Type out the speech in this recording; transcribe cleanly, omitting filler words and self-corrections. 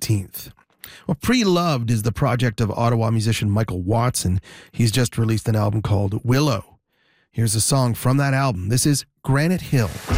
19th. Well, Pre-Loved is the project of Ottawa musician Michael Watson. He's just released an album called Willow. Here's a song from that album. This is Granite Hill.